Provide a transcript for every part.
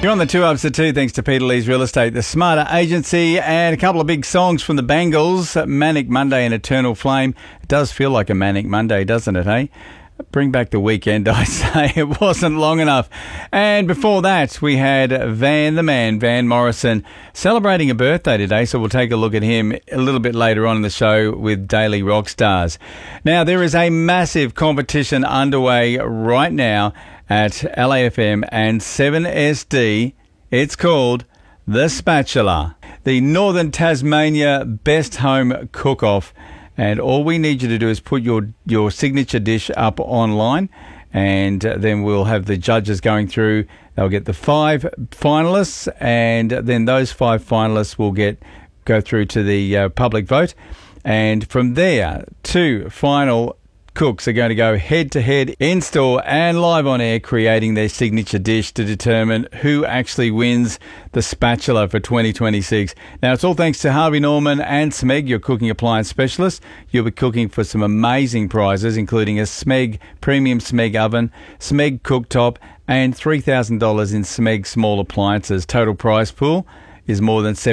You're on the 2 Ups at 2 thanks to Peter Lee's Real Estate, the Smarter Agency, and a couple of big songs from the Bangles, Manic Monday and Eternal Flame. It does feel like a Manic Monday, doesn't it, hey? Bring back the weekend, I say. It wasn't long enough. And before that, we had Van the Man, Van Morrison, celebrating a birthday today, so we'll take a look at him a little bit later on in the show with Daily Rock Stars. Now, there is a massive competition underway right now at LAFM and 7SD. It's called The Spatula, the Northern Tasmania Best Home Cook-Off. And all we need you to do is put your signature dish up online, and then we'll have the judges going through. They'll get the 5 finalists, and then those 5 finalists will go through to the public vote. And from there, 2 final cooks are going to go head-to-head in-store and live on air, creating their signature dish to determine who actually wins the spatula for 2026. Now, it's all thanks to Harvey Norman and Smeg, your cooking appliance specialist. You'll be cooking for some amazing prizes, including a Smeg premium Smeg oven, Smeg cooktop, and $3,000 in Smeg small appliances. Total prize pool is more than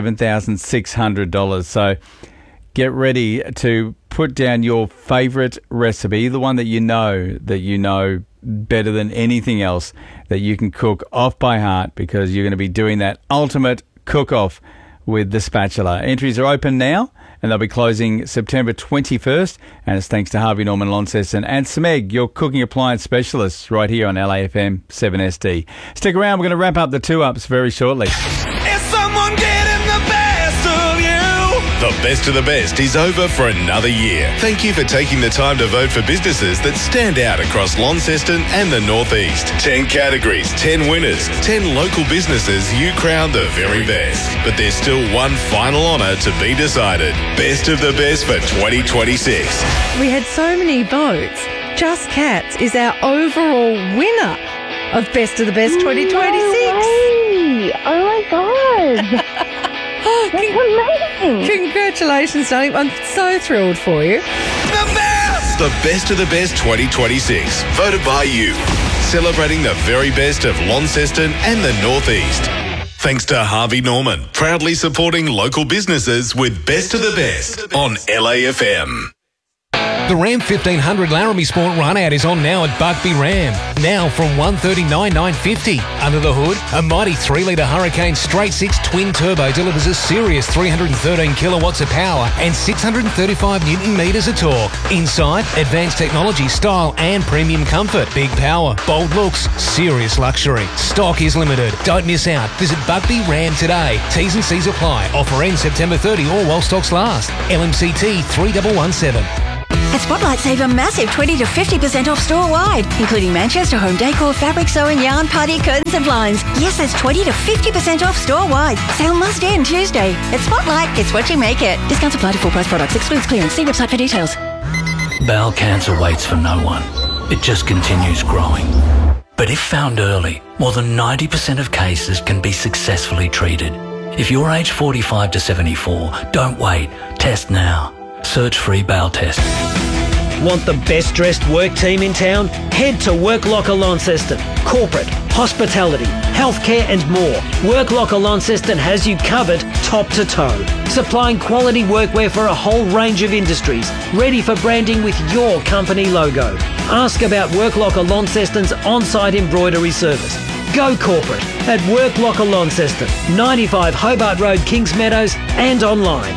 $7,600. So get ready to put down your favourite recipe, the one that you know better than anything else, that you can cook off by heart, because you're going to be doing that ultimate cook-off with the spatula. Entries are open now, and they'll be closing September 21st, and it's thanks to Harvey Norman Launceston and Smeg, your cooking appliance specialists, right here on LAFM 7SD. Stick around, we're going to wrap up the 2 Ups very shortly. Is someone getting the best of you? The best of the best is over for another year. Thank you for taking the time to vote for businesses that stand out across Launceston and the Northeast. 10 categories, 10 winners, 10 local businesses you crown the very best. But there's still one final honour to be decided. Best of the best for 2026. We had so many votes. Just Cats is our overall winner of Best of the Best 2026. Yay! Oh my God. That's amazing. Congratulations, darling. I'm so thrilled for you. The best! The best of the best 2026. Voted by you. Celebrating the very best of Launceston and the Northeast. Thanks to Harvey Norman, proudly supporting local businesses with Best of the Best on LAFM. The Ram 1500 Laramie Sport Run-Out is on now at Buckby Ram. Now from $139,950. Under the hood, a mighty 3-litre Hurricane Straight 6 twin turbo delivers a serious 313 kilowatts of power and 635 newton metres of torque. Inside, advanced technology, style and premium comfort. Big power, bold looks, serious luxury. Stock is limited. Don't miss out. Visit Buckby Ram today. T's and C's apply. Offer ends September 30 or while stocks last. LMCT 3117. At Spotlight, save a massive 20 to 50% off store-wide, including Manchester home decor, fabric sewing, yarn, party, curtains and blinds. Yes, that's 20 to 50% off store-wide. Sale must end Tuesday. At Spotlight, it's what you make it. Discounts apply to full price products. Excludes clearance. See website for details. Bowel cancer waits for no one. It just continues growing. But if found early, more than 90% of cases can be successfully treated. If you're aged 45 to 74, don't wait. Test now. Search free bowel test. Want the best dressed work team in town? Head to Work Locker Launceston. Corporate, hospitality, healthcare and more. Work Locker Launceston has you covered top to toe. Supplying quality workwear for a whole range of industries. Ready for branding with your company logo. Ask about Work Locker Launceston's on-site embroidery service. Go corporate at Work Locker Launceston, 95 Hobart Road, Kings Meadows, and online.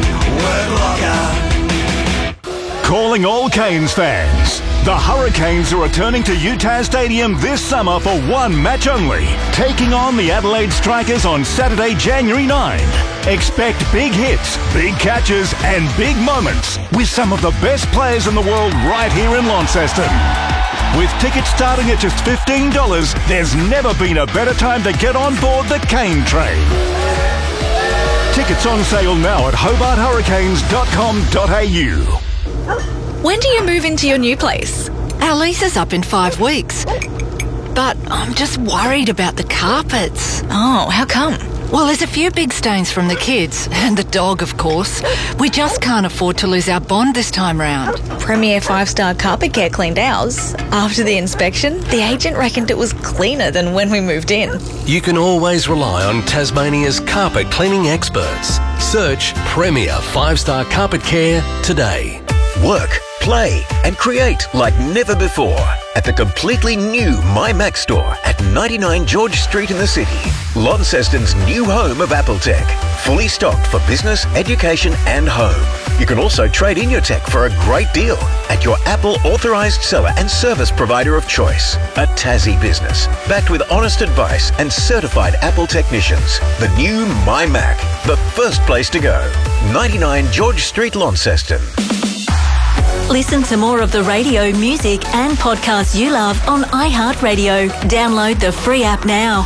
Calling all Canes fans. The Hurricanes are returning to UTAS Stadium this summer for one match only, taking on the Adelaide Strikers on Saturday, January 9. Expect big hits, big catches and big moments with some of the best players in the world right here in Launceston. With tickets starting at just $15, there's never been a better time to get on board the Cane Train. Tickets on sale now at hobarthurricanes.com.au. When do you move into your new place? Our lease is up in 5 weeks. But I'm just worried about the carpets. Oh, how come? Well, there's a few big stains from the kids, and the dog, of course. We just can't afford to lose our bond this time round. Premier 5-star Carpet Care cleaned ours. After the inspection, the agent reckoned it was cleaner than when we moved in. You can always rely on Tasmania's carpet cleaning experts. Search Premier 5-star Carpet Care today. Work, play and create like never before at the completely new MyMac store at 99 George Street in the city. Launceston's new home of Apple Tech. Fully stocked for business, education and home. You can also trade in your tech for a great deal at your Apple authorised seller and service provider of choice. A Tassie business, backed with honest advice and certified Apple technicians. The new MyMac, the first place to go. 99 George Street, Launceston. Listen to more of the radio, music and podcasts you love on iHeartRadio. Download the free app now.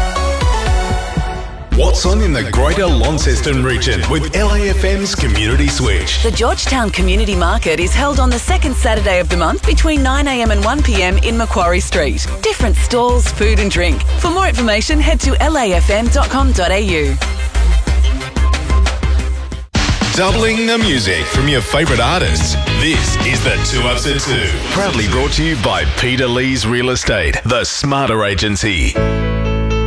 What's on in the Greater Launceston region with LAFM's Community Switch? The Georgetown Community Market is held on the second Saturday of the month between 9am and 1pm in Macquarie Street. Different stalls, food and drink. For more information, head to lafm.com.au. Doubling the music from your favourite artists. This is the 2 Ups at 2. Proudly brought to you by Peter Lee's Real Estate, the Smarter Agency.